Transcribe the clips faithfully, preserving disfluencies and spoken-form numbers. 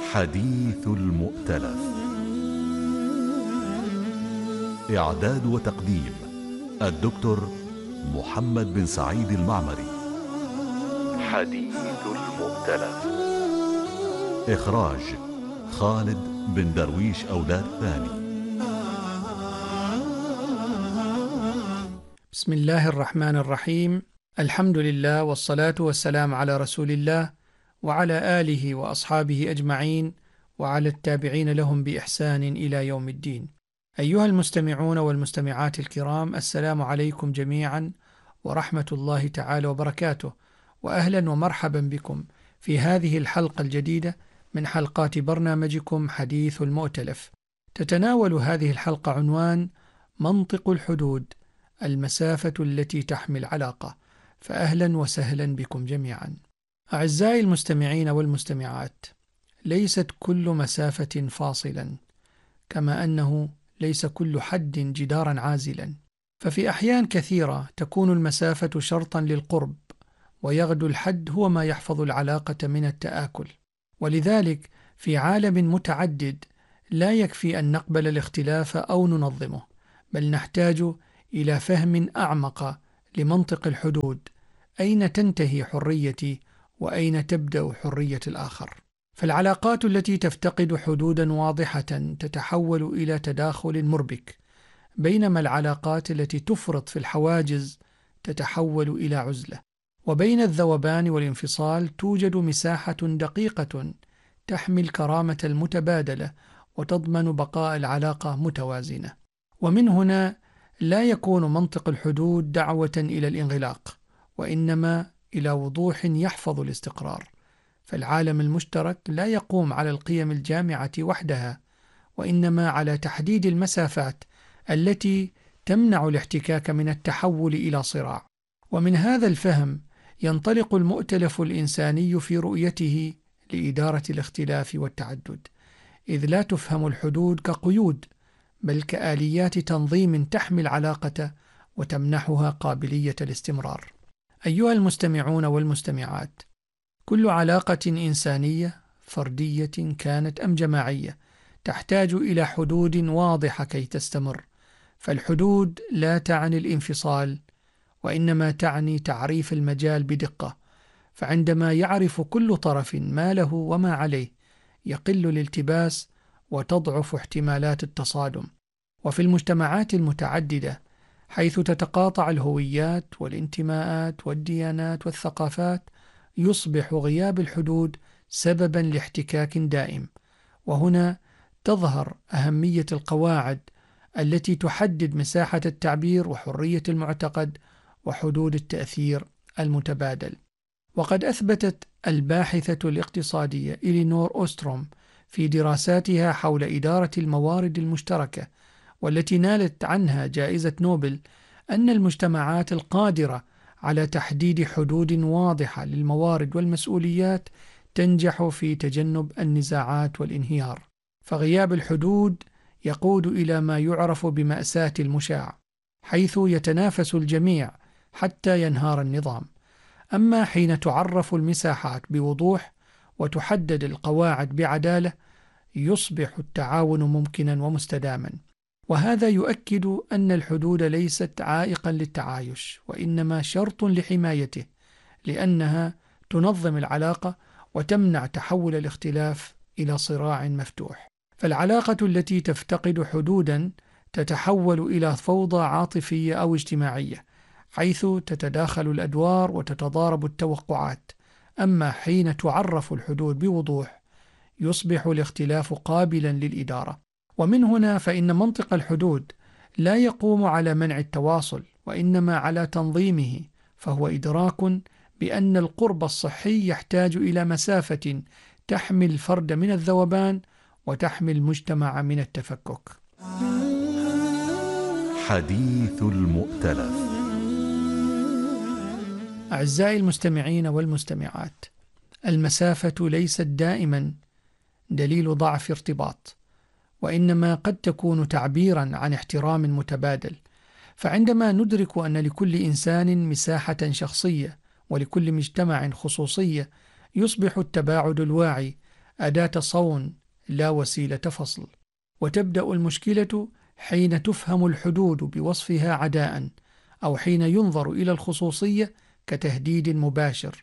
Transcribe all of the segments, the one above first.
حديث المؤتلف. إعداد وتقديم الدكتور محمد بن سعيد المعمري. حديث المؤتلف. إخراج خالد بن درويش أولاد ثاني. بسم الله الرحمن الرحيم. الحمد لله والصلاة والسلام على رسول الله وعلى آله وأصحابه أجمعين وعلى التابعين لهم بإحسان إلى يوم الدين. أيها المستمعون والمستمعات الكرام، السلام عليكم جميعا ورحمة الله تعالى وبركاته، وأهلا ومرحبا بكم في هذه الحلقة الجديدة من حلقات برنامجكم حديث المؤتلف. تتناول هذه الحلقة عنوان منطق الحدود، المسافة التي تحمي العلاقة. فأهلا وسهلا بكم جميعا. أعزائي المستمعين والمستمعات، ليست كل مسافة فاصلا، كما أنه ليس كل حد جدارا عازلا، ففي أحيان كثيرة تكون المسافة شرطا للقرب، ويغدو الحد هو ما يحفظ العلاقة من التآكل. ولذلك في عالم متعدد لا يكفي أن نقبل الاختلاف أو ننظمه، بل نحتاج إلى فهم أعمق لمنطق الحدود. أين تنتهي حريتي وأين تبدأ حرية الآخر؟ فالعلاقات التي تفتقد حدودا واضحة تتحول إلى تداخل مربك، بينما العلاقات التي تفرط في الحواجز تتحول إلى عزلة. وبين الذوبان والانفصال توجد مساحة دقيقة تحمي الكرامة المتبادلة وتضمن بقاء العلاقة متوازنة. ومن هنا لا يكون منطق الحدود دعوة إلى الانغلاق، وإنما إلى وضوح يحفظ الاستقرار. فالعالم المشترك لا يقوم على القيم الجامعة وحدها، وإنما على تحديد المسافات التي تمنع الاحتكاك من التحول إلى صراع. ومن هذا الفهم ينطلق المؤتلف الإنساني في رؤيته لإدارة الاختلاف والتعدد، إذ لا تفهم الحدود كقيود، بل كآليات تنظيم تحمي العلاقة وتمنحها قابلية الاستمرار. أيها المستمعون والمستمعات، كل علاقة إنسانية فردية كانت أم جماعية تحتاج إلى حدود واضحة كي تستمر. فالحدود لا تعني الانفصال، وإنما تعني تعريف المجال بدقة. فعندما يعرف كل طرف ما له وما عليه يقل الالتباس وتضعف احتمالات التصادم. وفي المجتمعات المتعددة، حيث تتقاطع الهويات والانتماءات والديانات والثقافات، يصبح غياب الحدود سببا لاحتكاك دائم. وهنا تظهر أهمية القواعد التي تحدد مساحة التعبير وحرية المعتقد وحدود التأثير المتبادل. وقد أثبتت الباحثة الاقتصادية إلينور أوستروم في دراساتها حول إدارة الموارد المشتركة، والتي نالت عنها جائزة نوبل، أن المجتمعات القادرة على تحديد حدود واضحة للموارد والمسؤوليات تنجح في تجنب النزاعات والانهيار. فغياب الحدود يقود إلى ما يعرف بمأساة المشاع، حيث يتنافس الجميع حتى ينهار النظام. أما حين تعرف المساحات بوضوح وتحدد القواعد بعدالة، يصبح التعاون ممكنا ومستداما. وهذا يؤكد أن الحدود ليست عائقا للتعايش، وإنما شرط لحمايته، لأنها تنظم العلاقة وتمنع تحول الاختلاف إلى صراع مفتوح. فالعلاقة التي تفتقد حدودا تتحول إلى فوضى عاطفية أو اجتماعية، حيث تتداخل الأدوار وتتضارب التوقعات. أما حين تعرف الحدود بوضوح، يصبح الاختلاف قابلا للإدارة. ومن هنا فإن منطق الحدود لا يقوم على منع التواصل، وإنما على تنظيمه. فهو إدراك بأن القرب الصحي يحتاج إلى مسافة تحمي الفرد من الذوبان وتحمي المجتمع من التفكك. حديث المؤتلف. أعزائي المستمعين والمستمعات، المسافة ليست دائما دليل ضعف ارتباط، وإنما قد تكون تعبيرا عن احترام متبادل. فعندما ندرك أن لكل إنسان مساحة شخصية ولكل مجتمع خصوصية، يصبح التباعد الواعي أداة صون لا وسيلة فصل. وتبدأ المشكلة حين تفهم الحدود بوصفها عداء، أو حين ينظر إلى الخصوصية كتهديد مباشر.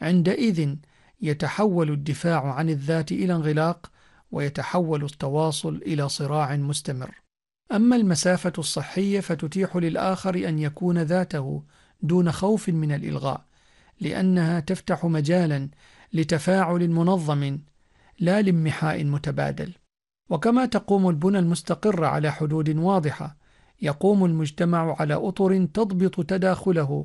عندئذ يتحول الدفاع عن الذات إلى انغلاق، ويتحول التواصل إلى صراع مستمر. أما المسافة الصحية فتتيح للآخر أن يكون ذاته دون خوف من الإلغاء، لأنها تفتح مجالا لتفاعل منظم لا لانمحاء متبادل. وكما تقوم البنى المستقرة على حدود واضحة، يقوم المجتمع على أطر تضبط تداخله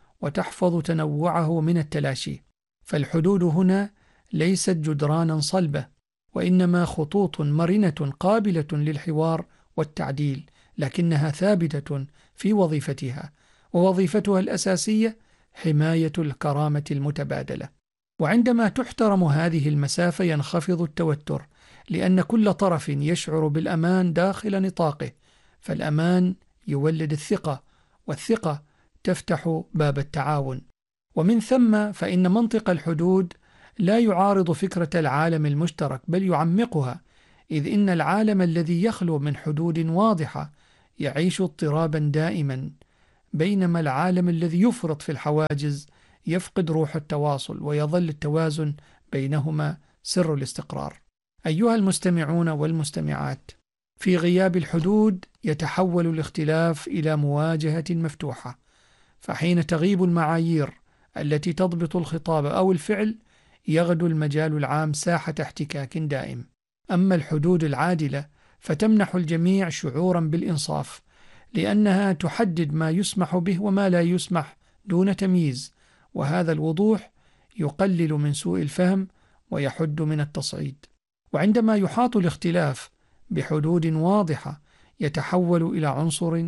وتحفظ تنوعه من التلاشي. فالحدود هنا ليست جدرانا صلبة، وإنما خطوط مرنة قابلة للحوار والتعديل، لكنها ثابتة في وظيفتها، ووظيفتها الأساسية حماية الكرامة المتبادلة. وعندما تحترم هذه المسافة ينخفض التوتر، لأن كل طرف يشعر بالأمان داخل نطاقه، فالأمان يولد الثقة، والثقة تفتح باب التعاون. ومن ثم فإن منطق الحدود لا يعارض فكرة العالم المشترك، بل يعمقها، إذ إن العالم الذي يخلو من حدود واضحة يعيش اضطرابا دائما، بينما العالم الذي يفرط في الحواجز يفقد روح التواصل، ويظل التوازن بينهما سر الاستقرار. أيها المستمعون والمستمعات، في غياب الحدود يتحول الاختلاف إلى مواجهة مفتوحة، فحين تغيب المعايير التي تضبط الخطاب أو الفعل يغدو المجال العام ساحة احتكاك دائم. أما الحدود العادلة فتمنح الجميع شعورا بالإنصاف، لأنها تحدد ما يسمح به وما لا يسمح دون تمييز، وهذا الوضوح يقلل من سوء الفهم ويحد من التصعيد. وعندما يحاط الاختلاف بحدود واضحة يتحول إلى عنصر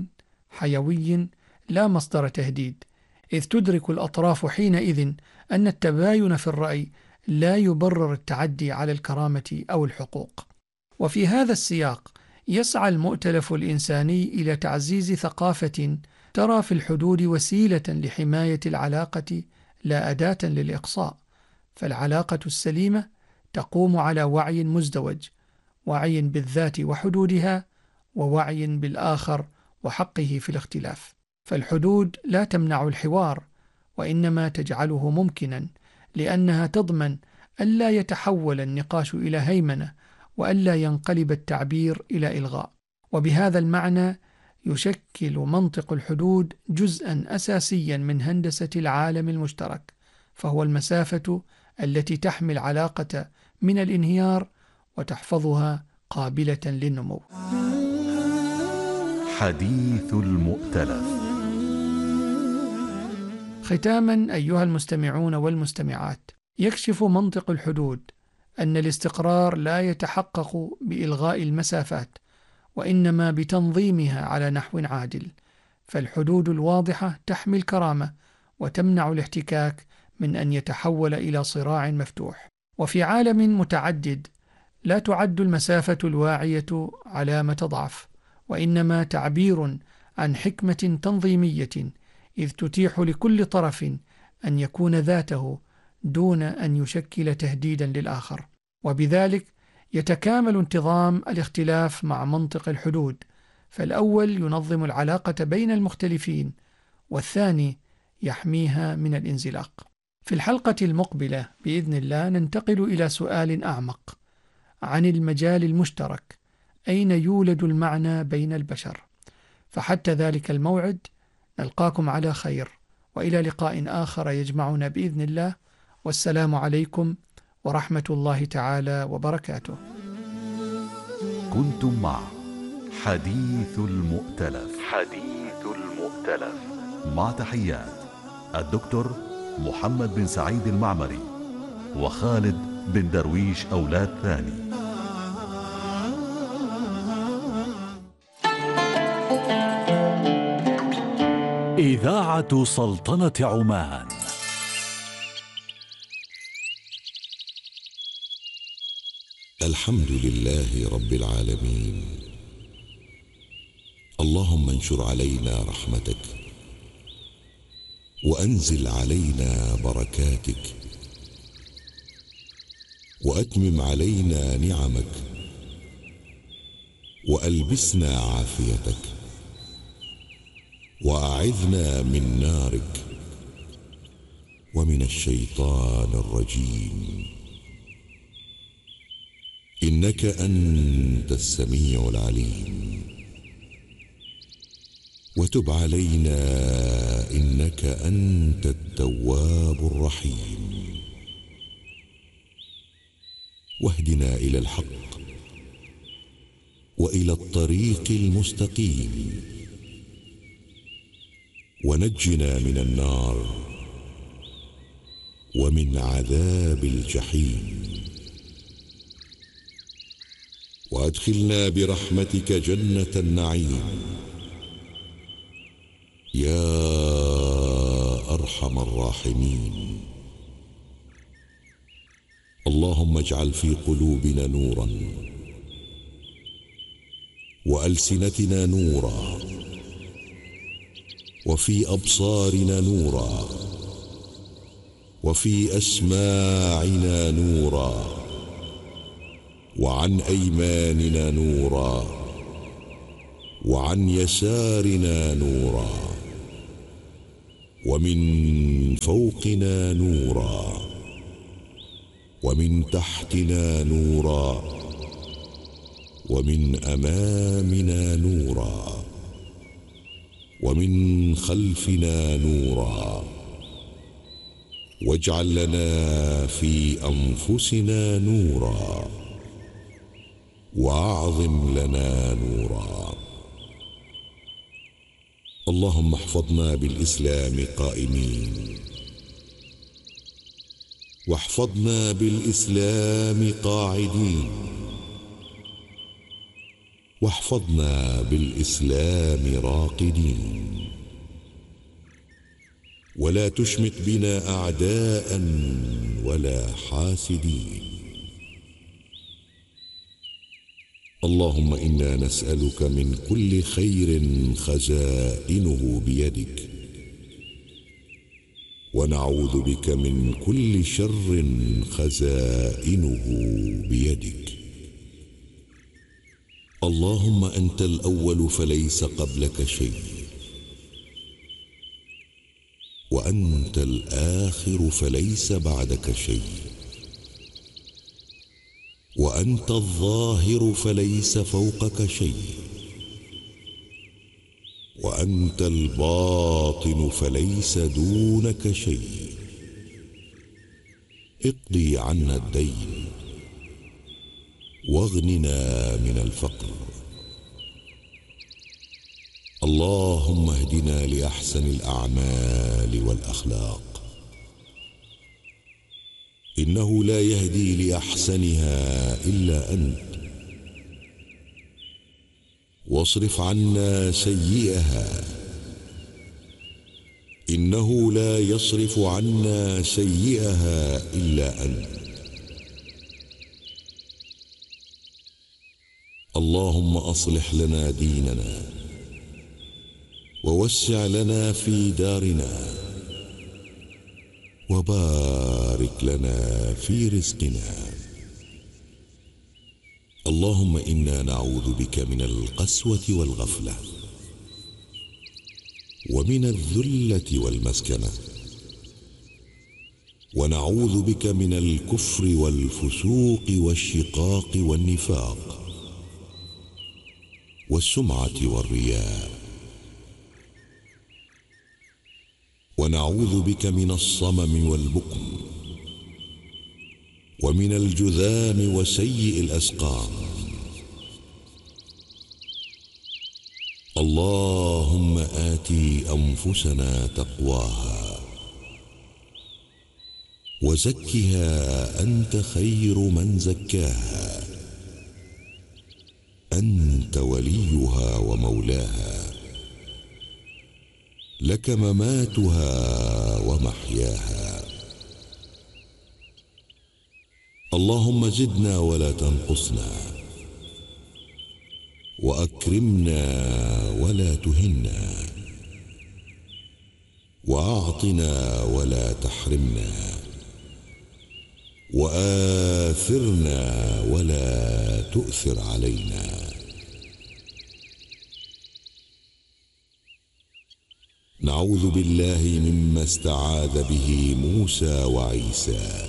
حيوي لا مصدر تهديد، إذ تدرك الأطراف حينئذ أن التباين في الرأي لا يبرر التعدي على الكرامة أو الحقوق. وفي هذا السياق يسعى المؤتلف الإنساني إلى تعزيز ثقافة ترى في الحدود وسيلة لحماية العلاقة لا أداة للإقصاء. فالعلاقة السليمة تقوم على وعي مزدوج، وعي بالذات وحدودها، ووعي بالآخر وحقه في الاختلاف. فالحدود لا تمنع الحوار، وإنما تجعله ممكنا، لأنها تضمن ألا يتحول النقاش إلى هيمنة، وألا ينقلب التعبير إلى إلغاء. وبهذا المعنى يشكل منطق الحدود جزءا أساسيا من هندسة العالم المشترك، فهو المسافة التي تحمي العلاقة من الانهيار وتحفظها قابلة للنمو. حديث المؤتلف. ختاما أيها المستمعون والمستمعات، يكشف منطق الحدود أن الاستقرار لا يتحقق بإلغاء المسافات، وإنما بتنظيمها على نحو عادل. فالحدود الواضحة تحمي الكرامة وتمنع الاحتكاك من أن يتحول إلى صراع مفتوح. وفي عالم متعدد لا تعد المسافة الواعية علامة ضعف، وإنما تعبير عن حكمة تنظيمية، إذ تتيح لكل طرف أن يكون ذاته دون أن يشكل تهديدا للآخر. وبذلك يتكامل انتظام الاختلاف مع منطق الحدود، فالأول ينظم العلاقة بين المختلفين، والثاني يحميها من الانزلاق. في الحلقة المقبلة بإذن الله ننتقل إلى سؤال أعمق عن المجال المشترك، أين يولد المعنى بين البشر؟ فحتى ذلك الموعد نلقاكم على خير، وإلى لقاء آخر يجمعنا بإذن الله، والسلام عليكم ورحمة الله تعالى وبركاته. كنتم مع حديث المؤتلف. حديث المؤتلف مع تحيات الدكتور محمد بن سعيد المعمري وخالد بن درويش أولاد ثاني. إذاعة سلطنة عمان. الحمد لله رب العالمين. اللهم انشر علينا رحمتك وأنزل علينا بركاتك وأتمم علينا نعمك، وألبسنا عافيتك، وأعذنا من نارك ومن الشيطان الرجيم، إنك أنت السميع العليم. وتب علينا إنك أنت التواب الرحيم. واهدنا إلى الحق وإلى الطريق المستقيم، ونجنا من النار ومن عذاب الجحيم، وأدخلنا برحمتك جنة النعيم يا أرحم الراحمين. اللهم اجعل في قلوبنا نورا، وألسنتنا نورا، وفي أبصارنا نورا، وفي أسماعنا نورا، وعن أيماننا نورا، وعن يسارنا نورا، ومن فوقنا نورا، ومن تحتنا نورا، ومن أمامنا نورا، ومن خلفنا نورا. واجعل لنا في أنفسنا نورا، وأعظم لنا نورا. اللهم احفظنا بالإسلام قائمين، واحفظنا بالإسلام قاعدين، واحفظنا بالإسلام راقدين، ولا تشمت بنا أعداء ولا حاسدين. اللهم إنا نسألك من كل خير خزائنه بيدك، ونعوذ بك من كل شر خزائنه بيدك. اللهم أنت الأول فليس قبلك شيء، وأنت الآخر فليس بعدك شيء، وأنت الظاهر فليس فوقك شيء، وأنت الباطن فليس دونك شيء. اقضي عنا الدين، واغننا من الفقر. اللهم اهدنا لأحسن الأعمال والأخلاق، إنه لا يهدي لأحسنها إلا أنت. واصرف عنا سيئها، إنه لا يصرف عنا سيئها إلا أنت. اللهم أصلح لنا ديننا، ووسع لنا في دارنا، وبارك لنا في رزقنا. اللهم إنا نعوذ بك من القسوة والغفلة، ومن الذلة والمسكنة، ونعوذ بك من الكفر والفسوق والشقاق والنفاق والسمعة والرياء، ونعوذ بك من الصمم والبكم، ومن الجذام وسيء الأسقام. اللهم آت أنفسنا تقواها، وزكها أنت خير من زكاها، أنت وليها ومولاها، لك مماتها ومحياها. اللهم زدنا ولا تنقصنا، وأكرمنا ولا تهنا، وأعطنا ولا تحرمنا، وآثرنا ولا تؤثر علينا. نعوذ بالله مما استعاذ به موسى وعيسى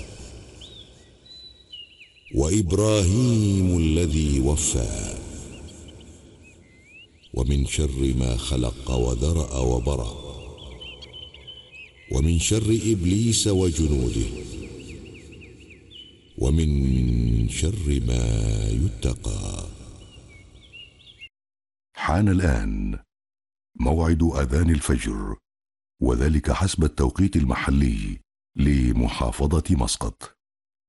وإبراهيم الذي وفى، ومن شر ما خلق وذرأ وبرأ، ومن شر إبليس وجنوده، ومن شر ما يتقى. حان الآن موعد أذان الفجر، وذلك حسب التوقيت المحلي لمحافظة مسقط.